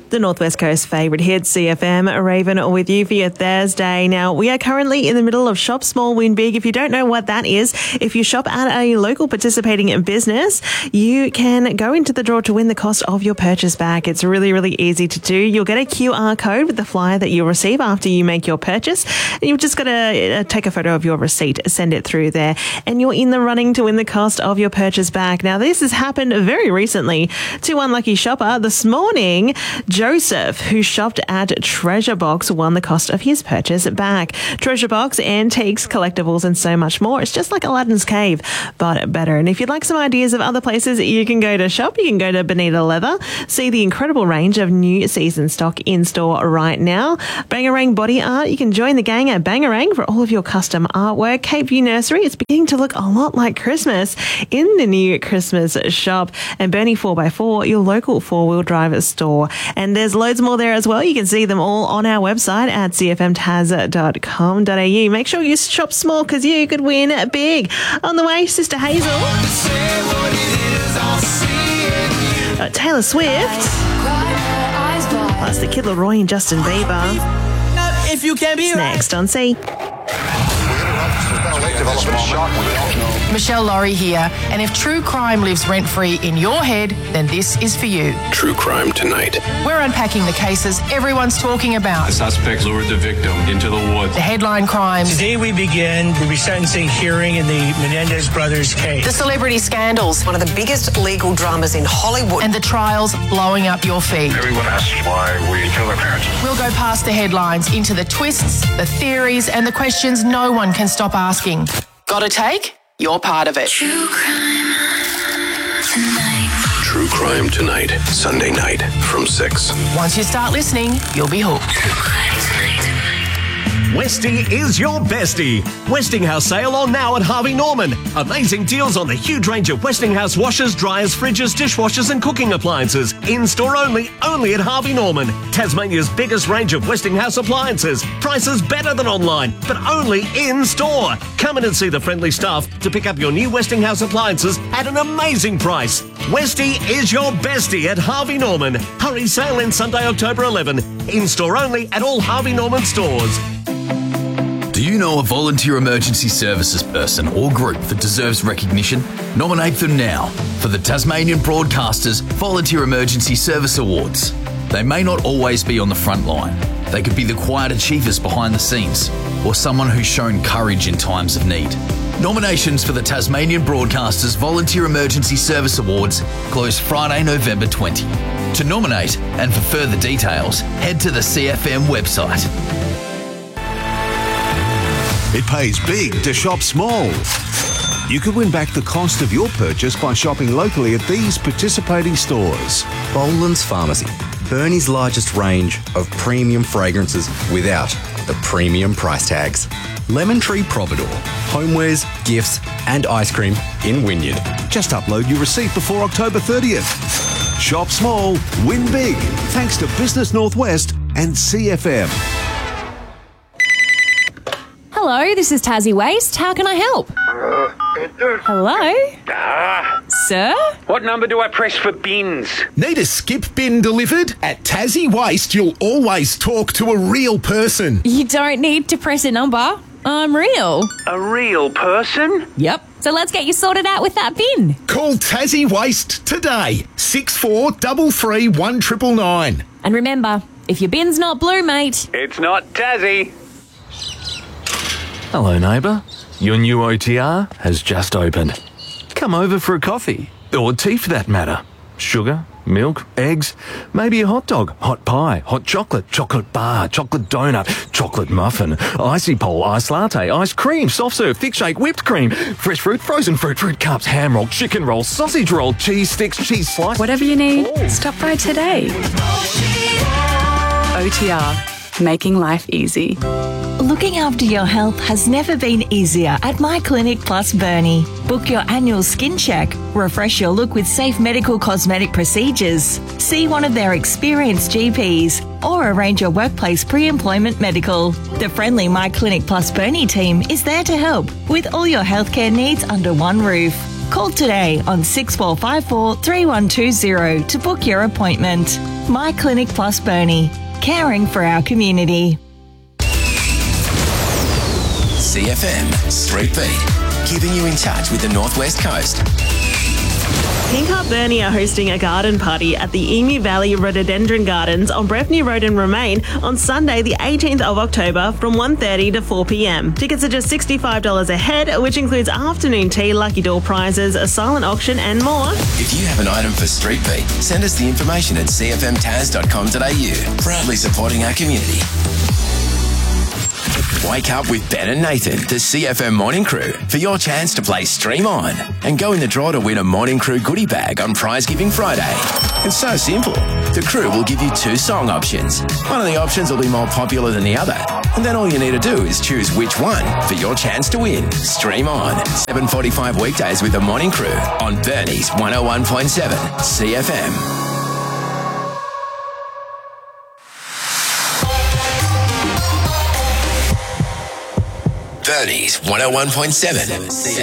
The Northwest Coast favourite hit, CFM Raven with you for your Thursday. Now, we are currently in the middle of Shop Small, Win Big. If you don't know what that is, if you shop at a local participating business, you can go into the draw to win the cost of your purchase back. It's really, really easy to do. You'll get a QR code with the flyer that you'll receive after you make your purchase. And you've just got to take a photo of your receipt, send it through there, and you're in the running to win the cost of your purchase back. Now, this has happened very recently to one lucky shopper. This morning, Joseph, who shopped at Treasure Box, won the cost of his purchase back. Treasure Box, antiques, collectibles, and so much more. It's just like Aladdin's Cave, but better. And if you'd like some ideas of other places you can go to shop, you can go to Bonita Leather, see the incredible range of new season stock in store right now. Bangarang Body Art, you can join the gang at Bangarang for all of your custom artwork. Cape View Nursery, it's beginning to look a lot like Christmas in the new Christmas shop. And Bernie 4x4, your local four-wheel drive store. And there's loads more there as well. You can see them all on our website at cfmtaz.com.au. Make sure you shop small because you could win big. On the way, Sister Hazel. Taylor Swift. Plus the Kid Laroi and Justin Bieber. If you can be next on C. Michelle Laurie here, and if true crime lives rent-free in your head, then this is for you. True Crime Tonight. We're unpacking the cases everyone's talking about. The suspect lured the victim into the woods. The headline crimes. Today we begin the resentencing hearing in the Menendez brothers case. The celebrity scandals. One of the biggest legal dramas in Hollywood. And the trials blowing up your feed. Everyone asks why we kill our parents. We'll go past the headlines into the twists, the theories, and the questions no one can stop asking. Got a take? You're part of it. True Crime Tonight. True Crime Tonight. Sunday night from 6. Once you start listening, you'll be hooked. True Crime Tonight. Westie is your bestie. Westinghouse sale on now at Harvey Norman. Amazing deals on the huge range of Westinghouse washers, dryers, fridges, dishwashers and cooking appliances. In-store only at Harvey Norman. Tasmania's biggest range of Westinghouse appliances. Prices better than online, but only in-store. Come in and see the friendly staff to pick up your new Westinghouse appliances at an amazing price. Westie is your bestie at Harvey Norman. Hurry, sale in Sunday, October 11. In-store only at all Harvey Norman stores. Do you know a volunteer emergency services person or group that deserves recognition? Nominate them now for the Tasmanian Broadcasters Volunteer Emergency Service Awards. They may not always be on the front line. They could be the quiet achievers behind the scenes or someone who's shown courage in times of need. Nominations for the Tasmanian Broadcasters Volunteer Emergency Service Awards close Friday, November 20. To nominate and for further details, head to the CFM website. It pays big to shop small. You could win back the cost of your purchase by shopping locally at these participating stores. Boland's Pharmacy, Bernie's largest range of premium fragrances without the premium price tags. Lemon Tree Providor, homewares, gifts and ice cream in Wynyard. Just upload your receipt before October 30th. Shop small, win big. Thanks to Business Northwest and CFM. Hello, this is Tassie Waste. How can I help? Hello? Sir? What number do I press for bins? Need a skip bin delivered? At Tassie Waste, you'll always talk to a real person. You don't need to press a number. I'm real. A real person? Yep. So let's get you sorted out with that bin. Call Tassie Waste today. 6433 1999. And remember, if your bin's not blue, mate... It's not Tassie. Hello, neighbour. Your new OTR has just opened. Come over for a coffee, or tea for that matter. Sugar, milk, eggs, maybe a hot dog, hot pie, hot chocolate, chocolate bar, chocolate donut, chocolate muffin, icy pole, ice latte, ice cream, soft serve, thick shake, whipped cream, fresh fruit, frozen fruit, fruit cups, ham roll, chicken roll, sausage roll, cheese sticks, cheese slice. Whatever you need, stop by today. OTR, making life easy. Looking after your health has never been easier at My Clinic Plus Burnie. Book your annual skin check, refresh your look with safe medical cosmetic procedures, see one of their experienced GPs, or arrange your workplace pre-employment medical. The friendly My Clinic Plus Burnie team is there to help with all your healthcare needs under one roof. Call today on 6454 3120 to book your appointment. My Clinic Plus Burnie, caring for our community. CFM Street Beat, keeping you in touch with the Northwest Coast. Pink Heart Burnie are hosting a garden party at the Emu Valley Rhododendron Gardens on Breffney Road in Remain on Sunday the 18th of October from 1:30 to 4 p.m. Tickets are just $65 a head, which includes afternoon tea, lucky door prizes, a silent auction and more. If you have an item for Street Beat, send us the information at cfmtaz.com.au. Proudly supporting our community. Wake up with Ben and Nathan, the CFM Morning Crew, for your chance to play Stream On and go in the draw to win a Morning Crew goodie bag on Prize Giving Friday. It's so simple. The crew will give you 2 song options. One of the options will be more popular than the other, and then all you need to do is choose which one for your chance to win. Stream On, 7:45 weekdays with the Morning Crew on Burnie's 101.7 CFM. Burnie's 101.7